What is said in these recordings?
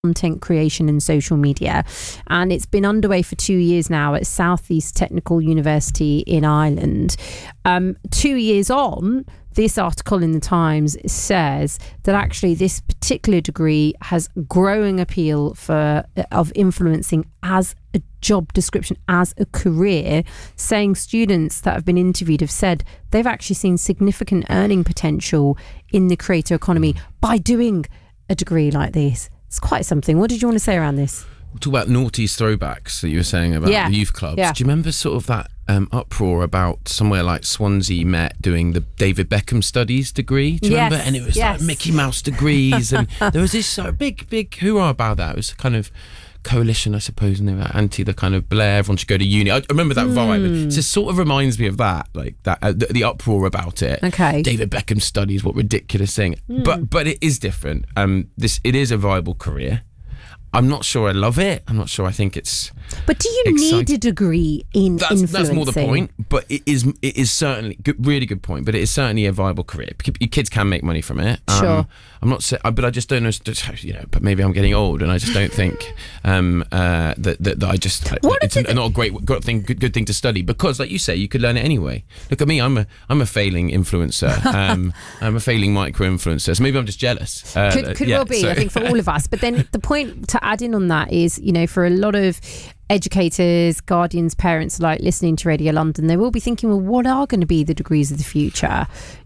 content creation and social media, and it's been underway for 2 years now at South East Technical University in Ireland. 2 years on, this article in the Times says that actually this particular degree has growing appeal of influencing as a job description, as a career, saying students that have been interviewed have said they've actually seen significant earning potential in the creator economy by doing a degree like this. It's quite something. What did you want to say around this? We'll talk about noughties throwbacks that you were saying about the youth clubs. Yeah. Do you remember sort of that uproar about somewhere like Swansea Met doing the David Beckham Studies degree? Do you remember? And it was like Mickey Mouse degrees, and there was this big hoorah about that. It was kind of coalition, I suppose, and they were anti the kind of Blair, everyone should go to uni. I remember that vibe. It just sort of reminds me of that, like that the uproar about it. Okay. David Beckham Studies, what ridiculous thing. But it is different. It is a viable career. I'm not sure I love it. I'm not sure I think it's But do you need a degree in influencing? That's more the point. But it is certainly really good point. But it is certainly a viable career. Your kids can make money from it. Sure. I'm not saying, but I just don't know. But maybe I'm getting old, and I just don't think that I just. It's not a great good thing to study, because, like you say, you could learn it anyway. Look at me. I'm a failing influencer. I'm a failing micro influencer. So maybe I'm just jealous. Could well be. I think for all of us. But then the point to add in on that is, for a lot of educators, guardians, parents like listening to Radio London, they will be thinking, well, what are going to be the degrees of the future?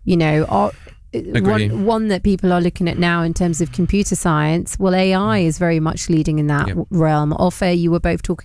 One that people are looking at now in terms of computer science, well, AI is very much leading in that realm. Off air, you were both talking